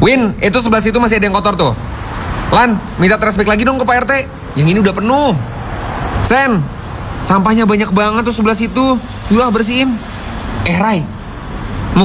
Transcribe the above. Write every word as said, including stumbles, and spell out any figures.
Win, itu sebelah situ masih ada yang kotor tuh. Lan, minta transpek lagi dong ke Pak R T. Yang ini udah penuh. Sen, sampahnya banyak banget tuh sebelah situ. Yuk bersihin. Eh Rai,